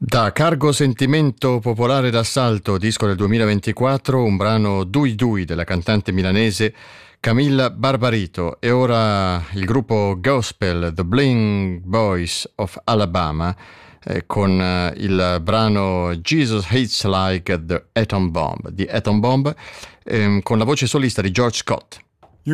Da Cargo Sentimento Popolare d'Assalto, disco del 2024, un brano Dui Dui della cantante milanese Camilla Barbarito, e ora il gruppo gospel The Bling Boys of Alabama con il brano Jesus Hates Like the Atom Bomb di Atom Bomb, con la voce solista di George Scott.